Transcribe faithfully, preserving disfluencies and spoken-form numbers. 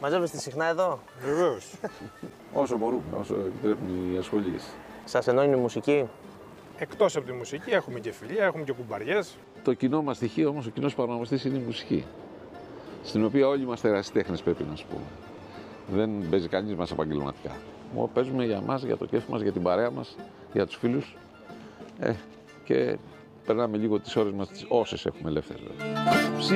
Μαζεύεστε συχνά εδώ? Βεβαίως. Όσο μπορούμε, όσο επιτρέπουν οι ασχολίες. Σας ενώνει η μουσική? Εκτός από τη μουσική έχουμε και φιλία, έχουμε και κουμπαριές. Το κοινό μας στοιχείο όμως, ο κοινός παρονομαστής είναι η μουσική. Στην οποία όλοι είμαστε ερασιτέχνες, πρέπει να σου πούμε. Δεν παίζει κανείς μας επαγγελματικά. Μόνο παίζουμε για μας, για το κέφι μας, για την παρέα μας, για τους φίλους. Ε, και περνάμε λίγο τις ώρες μας, τις όσες έχουμε ελεύθερες.